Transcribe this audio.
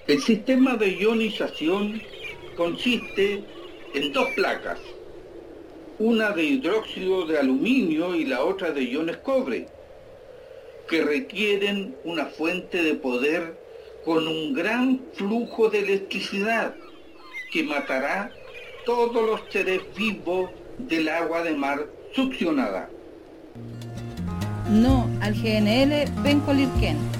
El sistema de ionización consiste en dos placas, una de hidróxido de aluminio y la otra de iones cobre, que requieren una fuente de poder con un gran flujo de electricidad que matará todos los seres vivos del agua de mar succionada. No al GNL Pencolirquén.